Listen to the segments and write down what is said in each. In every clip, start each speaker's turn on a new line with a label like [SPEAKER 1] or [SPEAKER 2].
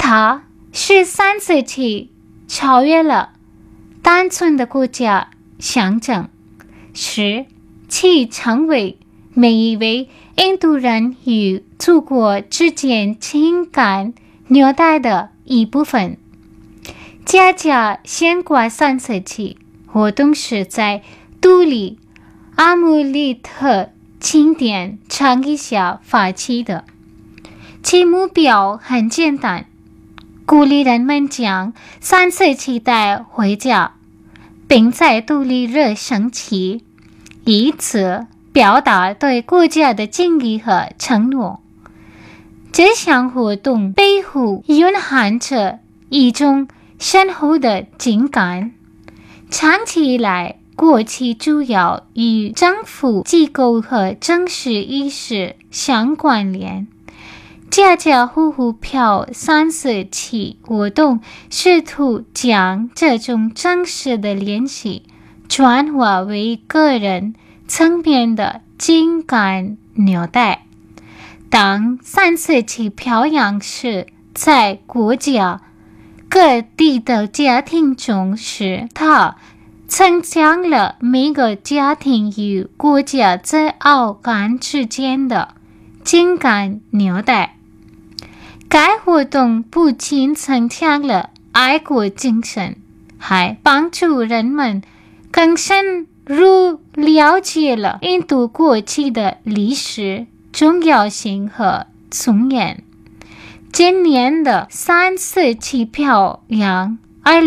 [SPEAKER 1] 它是3世纪超越了单纯的国家象征，使其成为每一位印度人与祖国之间情感纽带的一部分。加先过3世纪，活动是在独立阿姆利特庆典倡议下发起的，其目标很简单，鼓励人们将3世纪带回家，并在独立日升旗，以此表达对国家的敬意和承诺。这项活动背后蕴含着一种深厚的情感，长期以来，国旗主要与政府机构和正式仪式相关联。家家户户票3世纪活动试图将这种正式的联系转化为个人层面的情感纽带。当3世纪飘扬时，在国家各地的家庭中时，它增强了每个家庭与国家自傲感之间的情感纽带。该活动不仅增强了爱国精神，还帮助人们更深入了解了印度国旗的历史重要性和尊严。今年的3世纪表扬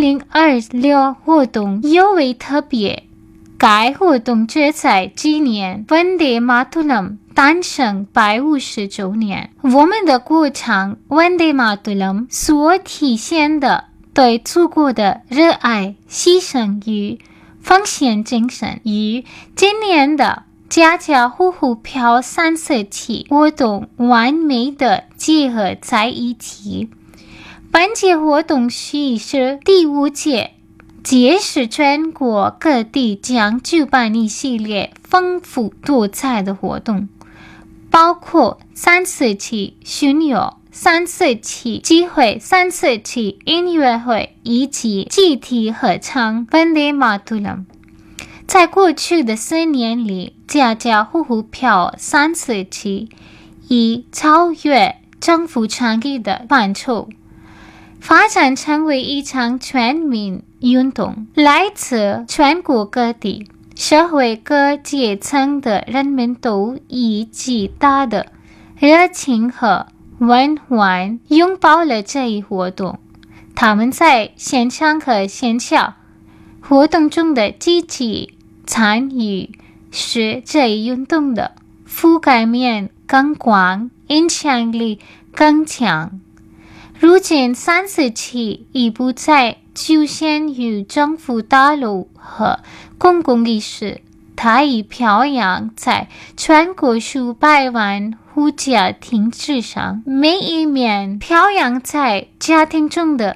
[SPEAKER 1] 2026活动尤为特别，该活动旨在纪念Vande Mataram诞生150周年。我们的国唱Vande Mataram所体现的对祖国的热爱、牺牲与奉献精神，与今年的家家户户票3世纪活动完美的结合在一起。本届活动是第5届，届时全国各地将举办一系列丰富多彩的活动，包括3世纪巡游、3世纪集会、3世纪音乐会以及集体合唱 Vande Mataram。在过去的4年里，家家户户票3世纪已超越政府倡议的范畴，发展成为一场全民运动。来自全国各地、社会各阶层的人们都以极大的热情和温暖拥抱了这一活动。他们在现场和线下活动中的积极参与，使这一运动的覆盖面更广，影响力更强。如今3世纪已不再局限于政府大楼和公共仪式，它已飘扬在全国数百万户家庭之上。每一面飘扬在家庭中的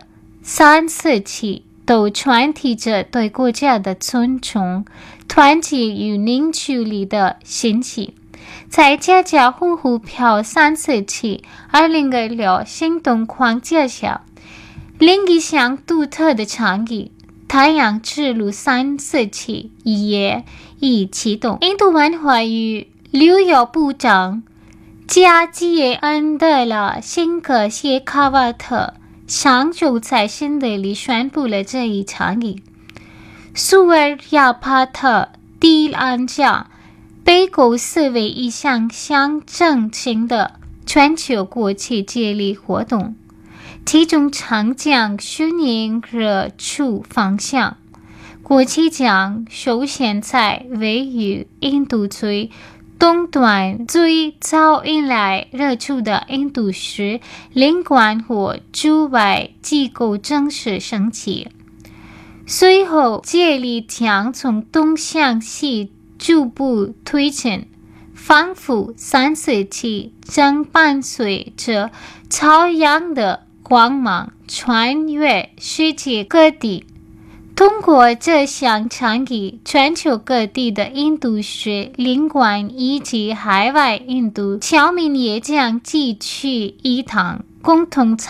[SPEAKER 1] 3世纪都传递着对国家的尊重、团结与凝聚力的信息。在家家户户票3世纪2026行动框架下，另一项独特的倡议太阳之路3世纪也已启动。印度文化与旅游部长加吉恩德拉辛格谢卡瓦特上周在新德里宣布了这一倡议。苏尔亚帕特迪安加被构思为一项象征性的全球国际接力活动，其中将顺应日出方向。国旗将首先在位于印度最东端、最早迎来日出的印度市领馆或驻外机构正式升起。随后，接力将从东向西逐步推进，仿佛3世纪将伴随着超阳的光芒穿越世界各地。通过这项倡议，全球各地的印度式领馆以及海外印度侨民也将集聚一堂，共同